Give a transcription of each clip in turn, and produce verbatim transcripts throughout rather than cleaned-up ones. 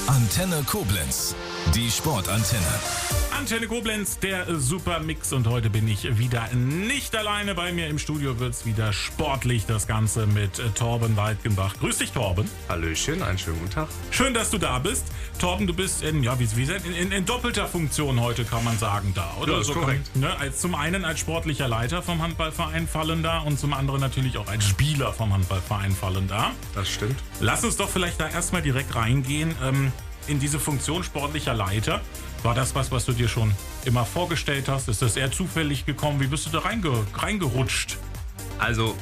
Antenne Koblenz, die Sportantenne. Antenne Koblenz, der Supermix, und heute bin ich wieder nicht alleine. Bei mir im Studio wird es wieder sportlich, das Ganze mit Torben Weidgenbach. Grüß dich, Torben. Hallöchen, einen schönen guten Tag. Schön, dass du da bist. Torben, du bist in, ja, wie, wie in, in, in doppelter Funktion heute, kann man sagen, da, oder? Ja, ist so korrekt. Kann, ne, als, zum einen als sportlicher Leiter vom Handballverein Fallen-Da und zum anderen natürlich auch als Spieler vom Handballverein Fallen-Da. Das stimmt. Lass uns doch vielleicht da erstmal direkt reingehen ähm, in diese Funktion sportlicher Leiter. War das was, was du dir schon immer vorgestellt hast? Ist das eher zufällig gekommen? Wie bist du da reinge reingerutscht? Also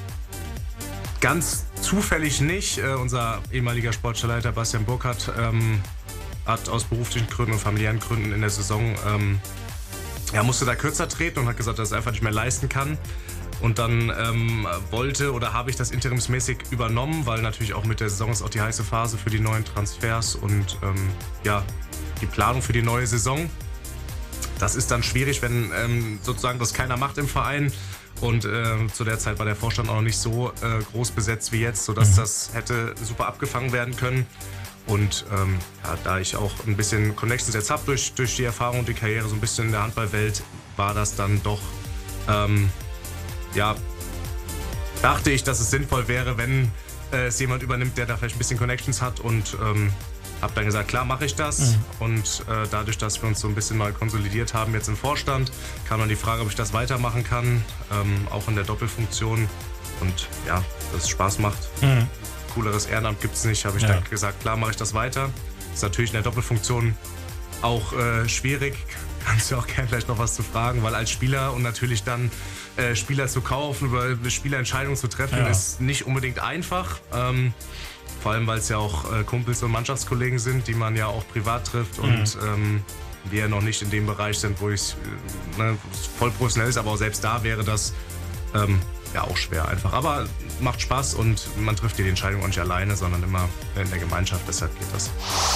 ganz zufällig nicht. Äh, unser ehemaliger Sportleiter Bastian Burkhardt ähm, hat aus beruflichen Gründen und familiären Gründen in der Saison, ähm, er musste da kürzer treten und hat gesagt, dass er es einfach nicht mehr leisten kann. Und dann ähm, wollte oder habe ich das interimsmäßig übernommen, weil natürlich auch mit der Saison ist auch die heiße Phase für die neuen Transfers und ähm, ja, die Planung für die neue Saison. Das ist dann schwierig, wenn ähm, sozusagen das keiner macht im Verein. Und äh, zu der Zeit war der Vorstand auch noch nicht so äh, groß besetzt wie jetzt, sodass mhm. das hätte super abgefangen werden können. Und ähm, ja, da ich auch ein bisschen Connections jetzt habe durch, durch die Erfahrung und die Karriere so ein bisschen in der Handballwelt, war das dann doch, ähm, ja, dachte ich, dass es sinnvoll wäre, wenn äh, es jemand übernimmt, der da vielleicht ein bisschen Connections hat, und ähm, habe dann gesagt, klar, mache ich das. Mhm. Und äh, dadurch, dass wir uns so ein bisschen mal konsolidiert haben jetzt im Vorstand, kam dann die Frage, ob ich das weitermachen kann, ähm, auch in der Doppelfunktion. Und ja, dass es Spaß macht. Mhm. Cooleres Ehrenamt gibt es nicht, habe ich ja. dann gesagt, klar, mache ich das weiter. Ist natürlich in der Doppelfunktion auch äh, schwierig. Kannst du auch gerne vielleicht noch was zu fragen, weil als Spieler und natürlich dann äh, Spieler zu kaufen, über Spielerentscheidungen zu treffen, ja. ist nicht unbedingt einfach. Ähm, vor allem, weil es ja auch äh, Kumpels und Mannschaftskollegen sind, die man ja auch privat trifft, mhm. und ähm, wir ja noch nicht in dem Bereich sind, wo ich äh, ne, voll professionell ist, aber auch selbst da wäre das ähm, ja auch schwer einfach. Aber macht Spaß und man trifft die Entscheidung auch nicht alleine, sondern immer in der Gemeinschaft, deshalb geht das.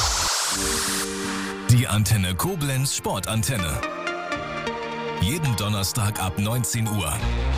Die Antenne Koblenz Sportantenne. Jeden Donnerstag ab neunzehn Uhr.